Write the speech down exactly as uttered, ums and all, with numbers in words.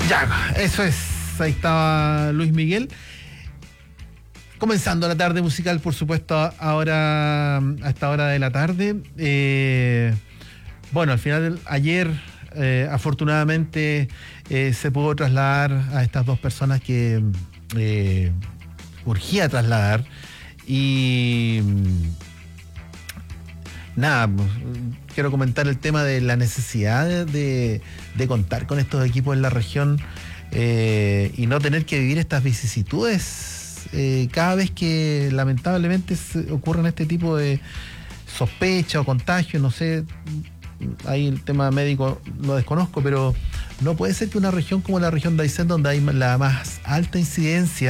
Ya, eso es. Ahí estaba Luis Miguel. Comenzando la tarde musical, por supuesto, ahora a esta hora de la tarde. Eh, bueno, al final, ayer, eh, afortunadamente, eh, se pudo trasladar a estas dos personas que eh, urgía trasladar. Y nada, quiero comentar el tema de la necesidad de, de contar con estos equipos en la región eh, y no tener que vivir estas vicisitudes. Eh, cada vez que lamentablemente ocurren este tipo de sospecha o contagio, no sé, ahí el tema médico lo desconozco, pero no puede ser que una región como la región de Aysén, donde hay la más alta incidencia